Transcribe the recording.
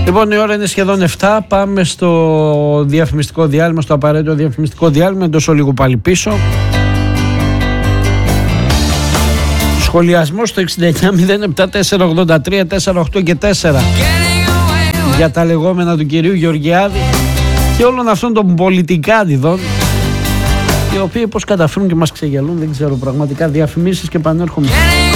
Λοιπόν, η ώρα είναι σχεδόν 7. Πάμε στο διαφημιστικό διάλειμμα, στο απαραίτητο διαφημιστικό διάλειμμα. Εντός ολίγου πάλι πίσω. Σχολιασμό στο 6907-483-484 και 4 για τα λεγόμενα του κυρίου Γεωργιάδη και όλων αυτών των πολιτικάδιδων, οι οποίοι πως καταφέρουν και μας ξεγελούν, δεν ξέρω πραγματικά. Διαφημίσεις και επανέρχομαι.